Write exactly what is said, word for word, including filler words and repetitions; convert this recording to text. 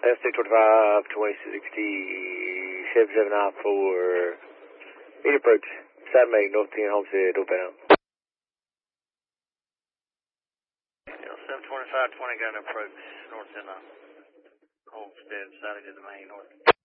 S two twenty-five, twenty sixty, seven seven nine four, eight approach, side main, North ten, Homestead, northbound. Yeah, seven twenty-five, twenty got an approach, north ten, uh, Homestead, side of the main, north.